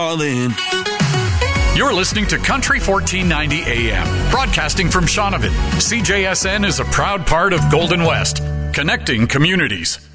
All in. You're listening to Country 1490 AM, broadcasting from Shaunavon. CJSN is a proud part of Golden West, connecting communities.